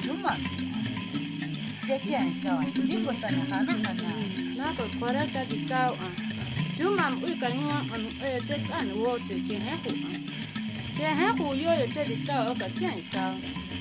Juma. Dekian kawan. Di sana kana. Na ko kwara ta di kau a. Juma ui ka ngwa te tsan wo te ke he ku. Ke he ku yo te di kau ka tian kau.